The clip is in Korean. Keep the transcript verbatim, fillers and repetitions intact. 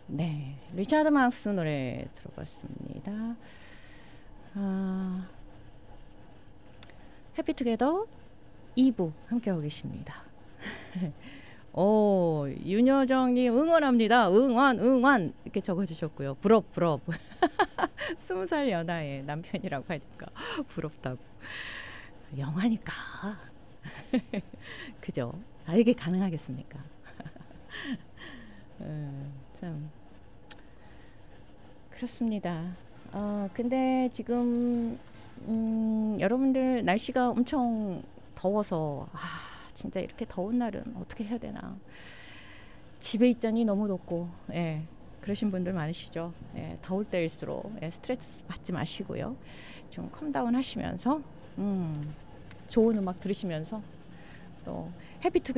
네, 리차드 마크스 노래 들어봤습니다. 아, 해피투게더 이 부 함께하고 계십니다. 오, 윤여정님 응원합니다. 응원 응원 이렇게 적어주셨고요. 부럽 부럽. 스무 살 연하의 남편이라고 하니까 부럽다고. 영화니까. 그죠? 아, 이게 가능하겠습니까? 음, 참 그렇습니다. 어, 근데 지금 음, 여러분들 날씨가 엄청 더워서 아, 진짜 이렇게 더운 날은 어떻게 해야 되나. 집에 있자니 너무 덥고, 예, 그러신 분들 많으시죠. 예, 더울 때일수록 예, 스트레스 받지 마시고요. 좀 컴다운 하시면서 음, 좋은 음악 들으시면서 또 해피투게더